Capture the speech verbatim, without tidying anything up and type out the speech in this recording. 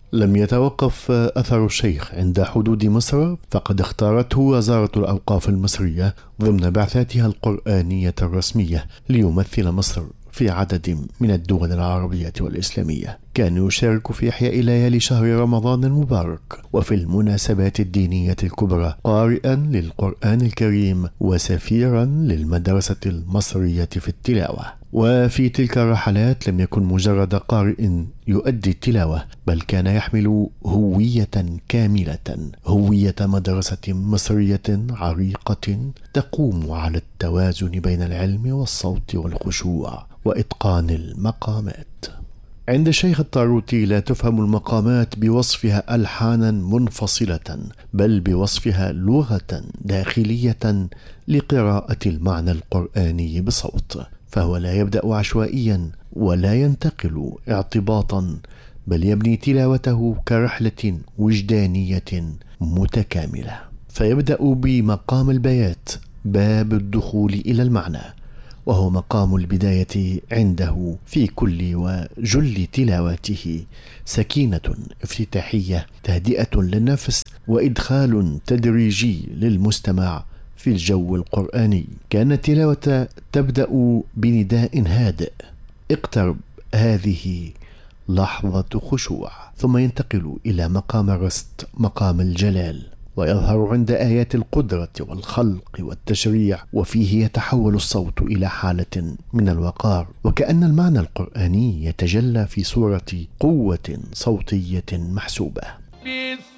لم يتوقف أثر الشيخ عند حدود مصر، فقد اختارته وزارة الأوقاف المصرية ضمن بعثاتها القرآنية الرسمية ليمثل مصر في عدد من الدول العربية والإسلامية. كان يشارك في إحياء ليالي شهر رمضان المبارك وفي المناسبات الدينية الكبرى، قارئا للقرآن الكريم وسفيرا للمدرسة المصرية في التلاوة. وفي تلك الرحلات لم يكن مجرد قارئ يؤدي التلاوة، بل كان يحمل هوية كاملة، هوية مدرسة مصرية عريقة تقوم على التوازن بين العلم والصوت والخشوع وإتقان المقامات. عند الشيخ الطاروطي لا تفهم المقامات بوصفها ألحانا منفصلة، بل بوصفها لغة داخلية لقراءة المعنى القرآني بصوت، فهو لا يبدأ عشوائيا ولا ينتقل اعتباطا، بل يبني تلاوته كرحلة وجدانية متكاملة. فيبدأ بمقام البيات، باب الدخول إلى المعنى، وهو مقام البداية عنده في كل وجل تلاواته، سكينة افتتاحية، تهدئة للنفس، وإدخال تدريجي للمستمع في الجو القرآني. كان التلاوة تبدأ بنداء هادئ: اقترب، هذه لحظة خشوع، ثم ينتقل إلى مقام الرست، مقام الجلال، ويظهر عند آيات القدرة والخلق والتشريع، وفيه يتحول الصوت إلى حالة من الوقار، وكأن المعنى القرآني يتجلى في صورة قوة صوتية محسوبة.